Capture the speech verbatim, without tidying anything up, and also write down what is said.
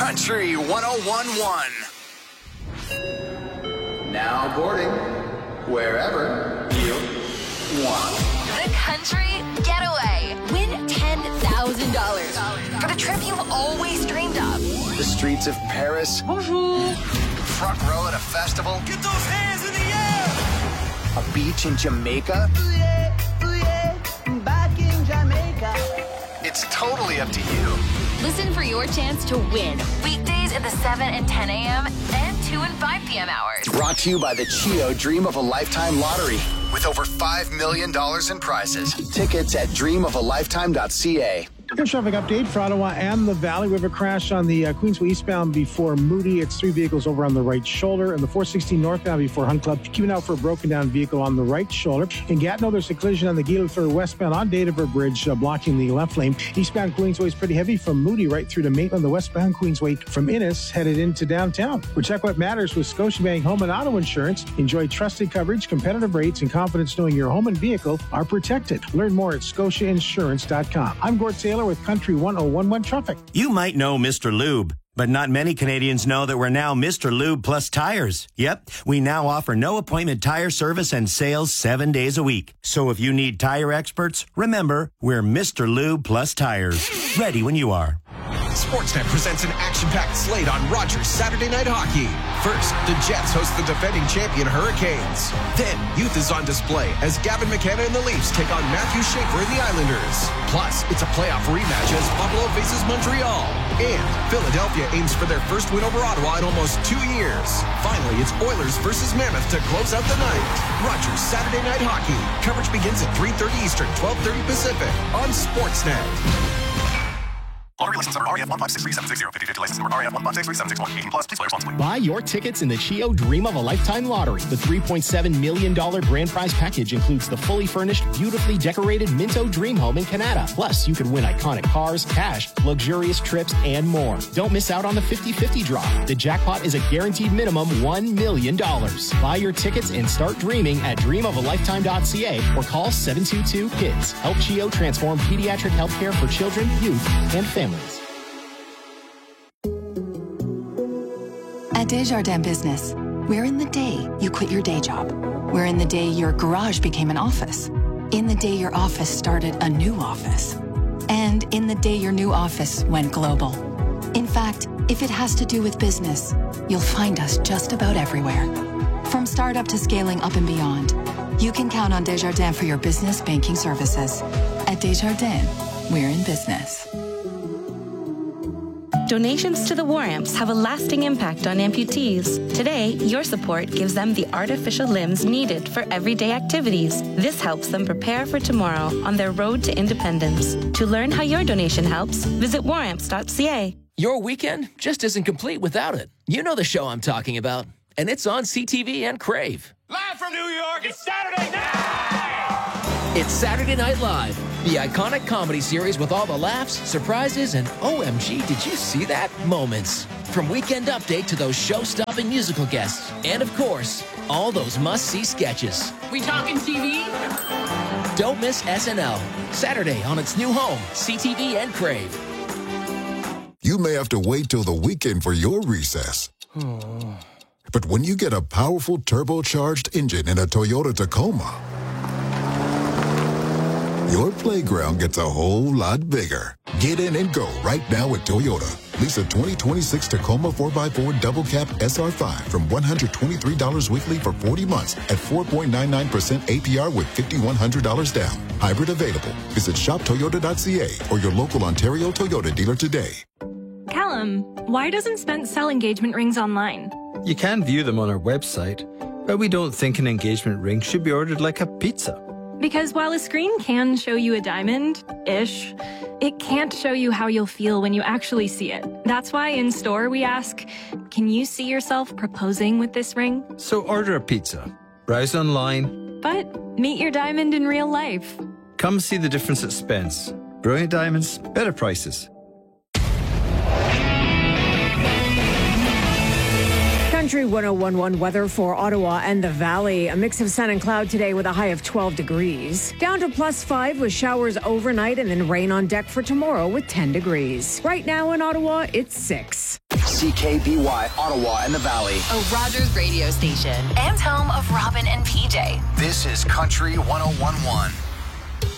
Country one oh one point one. Now boarding wherever you want. The Country Getaway. Win ten thousand dollars for the trip you've always dreamed of. The streets of Paris. Bonjour. Front row at a festival. Get those hands in the air. A beach in Jamaica. Ooh yeah, ooh yeah, back in Jamaica. It's totally up to you. Listen for your chance to win. Weekdays at the seven and ten a.m. and two and five p.m. hours. Brought to you by the Chio Dream of a Lifetime Lottery. With over five million dollars in prizes. Tickets at dream of a lifetime dot c a. Your traffic update for Ottawa and the Valley. We have a crash on the uh, Queensway eastbound before Moody. It's three vehicles over on the right shoulder. And the four sixteen northbound before Hunt Club. Keeping out for a broken down vehicle on the right shoulder. In Gatineau, there's a collision on the Guilford westbound on Dativer Bridge, uh, blocking the left lane. Eastbound Queensway is pretty heavy from Moody right through to Maitland. The westbound Queensway from Innis headed into downtown. Protect what matters with Scotiabank Home and Auto Insurance. Enjoy trusted coverage, competitive rates, and confidence knowing your home and vehicle are protected. Learn more at scotia insurance dot com. I'm Gord Taylor with Country one oh one one Traffic. You might know Mister Lube, but not many Canadians know that we're now Mister Lube Plus Tires. Yep, we now offer no appointment tire service and sales seven days a week. So if you need tire experts, remember, we're Mister Lube Plus Tires. Ready when you are. Sportsnet presents an action-packed slate on Rogers Saturday Night Hockey. First, the Jets host the defending champion Hurricanes. Then, youth is on display as Gavin McKenna and the Leafs take on Matthew Schaefer and the Islanders. Plus, it's a playoff rematch as Buffalo faces Montreal. And Philadelphia aims for their first win over Ottawa in almost two years. Finally, it's Oilers versus Mammoth to close out the night. Rogers Saturday Night Hockey. Coverage begins at three thirty Eastern, twelve thirty Pacific on Sportsnet. Lottery license number R E F one five six three seven six zero. fifty fifty license number R E F one five six three seven six one. eighteen plus. Please play responsibly. Buy your tickets in the Chio Dream of a Lifetime Lottery. The three point seven million dollars grand prize package includes the fully furnished, beautifully decorated Minto Dream Home in Canada. Plus, you could win iconic cars, cash, luxurious trips, and more. Don't miss out on the fifty fifty draw. The jackpot is a guaranteed minimum one million dollars. Buy your tickets and start dreaming at dream of a lifetime dot c a or call seven two two KIDS. Help Chio transform pediatric healthcare for children, youth, and families. At Desjardins Business, we're in the day you quit your day job. We're in the day your garage became an office. In the day your office started a new office. And in the day your new office went global. In fact, if it has to do with business, you'll find us just about everywhere. From startup to scaling up and beyond, you can count on Desjardins for your business banking services. At Desjardins, we're in business. Donations to the War Amps have a lasting impact on amputees. Today, your support gives them the artificial limbs needed for everyday activities. This helps them prepare for tomorrow on their road to independence. To learn how your donation helps, visit war amps dot c a. Your weekend just isn't complete without it. You know the show I'm talking about, and it's on C T V and Crave. Live from New York, it's Saturday night! It's Saturday Night Live, the iconic comedy series with all the laughs, surprises, and O M G, did you see that? Moments. From Weekend Update to those show-stopping musical guests. And of course, all those must-see sketches. We talking T V? Don't miss S N L. Saturday on its new home, C T V and Crave. You may have to wait till the weekend for your recess. But when you get a powerful turbocharged engine in a Toyota Tacoma, your playground gets a whole lot bigger. Get in and go right now at Toyota. Lease a twenty twenty-six Tacoma four by four Double Cab S R five from one hundred twenty-three dollars weekly for forty months at four point nine nine percent A P R with five thousand one hundred dollars down. Hybrid available. Visit shop toyota dot c a or your local Ontario Toyota dealer today. Callum, why doesn't Spence sell engagement rings online? You can view them on our website, but we don't think an engagement ring should be ordered like a pizza. Because while a screen can show you a diamond-ish, it can't show you how you'll feel when you actually see it. That's why in store we ask, can you see yourself proposing with this ring? So order a pizza, browse online, but meet your diamond in real life. Come see the difference at Spence. Brilliant diamonds, better prices. Country one oh one point one weather for Ottawa and the Valley. A mix of sun and cloud today with a high of twelve degrees. Down to plus five with showers overnight and then rain on deck for tomorrow with ten degrees. Right now in Ottawa, it's six. C K B Y, Ottawa and the Valley. A Rogers radio station and home of Robin and P J. This is Country one oh one point one.